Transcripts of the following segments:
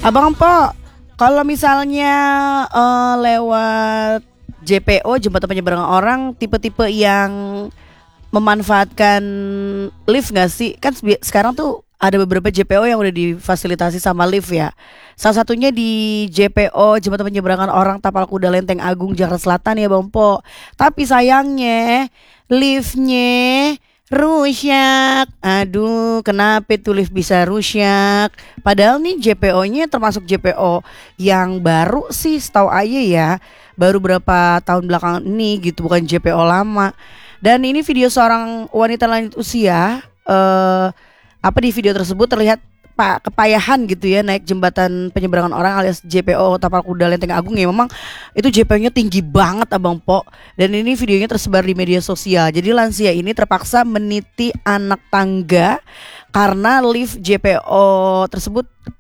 Abang Po, kalau misalnya lewat JPO jembatan penyeberangan orang, tipe-tipe yang memanfaatkan lift nggak sih? Kan sekarang tuh ada beberapa JPO yang udah difasilitasi sama lift ya. Salah satunya di JPO jembatan penyeberangan orang Tapal Kuda Lenteng Agung Jakarta Selatan ya Bang Po. Tapi sayangnya liftnya rusak. Aduh, kenapa tuh lift bisa rusak? Padahal nih JPO-nya termasuk JPO yang baru sih setahu aja ya. Baru berapa tahun belakangan ini gitu, bukan JPO lama. Dan ini video seorang wanita lanjut usia di video tersebut terlihat kepayahan gitu ya naik jembatan penyeberangan orang alias JPO Tapal Kuda Lenteng Agung ya. Memang itu JPO-nya tinggi banget Abang Po. Dan ini videonya tersebar di media sosial. Jadi lansia ini terpaksa meniti anak tangga karena lift JPO tersebut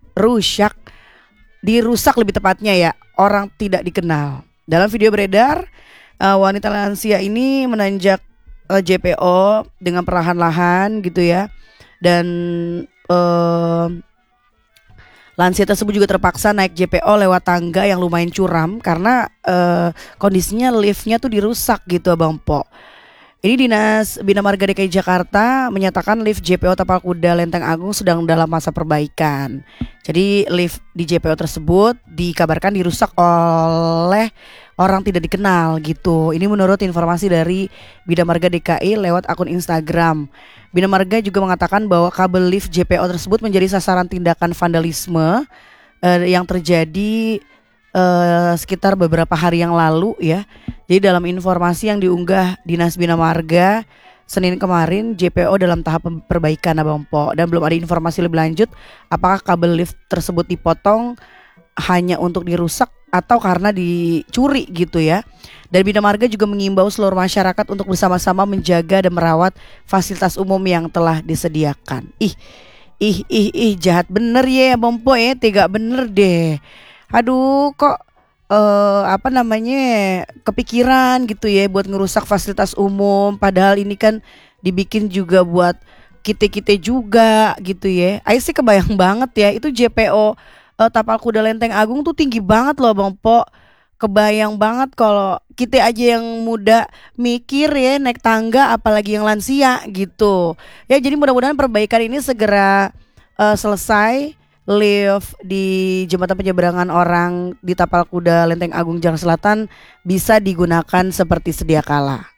dirusak lebih tepatnya ya, orang tidak dikenal. Dalam video beredar, wanita lansia ini menanjak JPO dengan perlahan-lahan gitu ya. Dan lansia tersebut juga terpaksa naik JPO lewat tangga yang lumayan curam karena kondisinya liftnya tuh dirusak gitu Abang Po. Ini Dinas Bina Marga DKI Jakarta menyatakan lift JPO Tapal Kuda Lenteng Agung sedang dalam masa perbaikan. Jadi lift di JPO tersebut dikabarkan dirusak oleh orang tidak dikenal gitu. Ini menurut informasi dari Bina Marga DKI lewat akun Instagram. Bina Marga juga mengatakan bahwa kabel lift JPO tersebut menjadi sasaran tindakan vandalisme yang terjadi sekitar beberapa hari yang lalu ya. Jadi dalam informasi yang diunggah Dinas Bina Marga Senin kemarin, JPO dalam tahap perbaikan Abang Po. Dan belum ada informasi lebih lanjut apakah kabel lift tersebut dipotong hanya untuk dirusak atau karena dicuri gitu ya. Dan Bina Marga juga mengimbau seluruh masyarakat untuk bersama-sama menjaga dan merawat fasilitas umum yang telah disediakan. Ih jahat bener ya Bang Po ya, tega bener deh. Aduh kok kepikiran gitu ya buat ngerusak fasilitas umum, padahal ini kan dibikin juga buat kita juga gitu ya. Ayo sih kebayang banget ya itu JPO Tapal Kuda Lenteng Agung tuh tinggi banget loh Bang Po. Kebayang banget kalau kita aja yang muda mikir ya naik tangga, apalagi yang lansia gitu. Ya jadi mudah-mudahan perbaikan ini segera selesai. Lift di jembatan penyeberangan orang di Tapal Kuda Lenteng Agung Jakarta Selatan bisa digunakan seperti sedia kala.